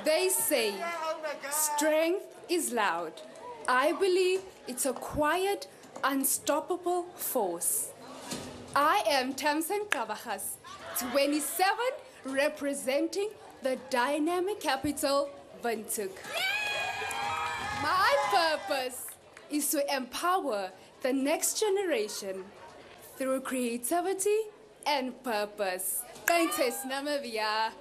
They say strength is loud. I believe it's a quiet, unstoppable force. I am Tamsin Kavajas, 27, representing the dynamic capital, Windhoek. My purpose is to empower the next generation through creativity and purpose. Thanks, Namibia.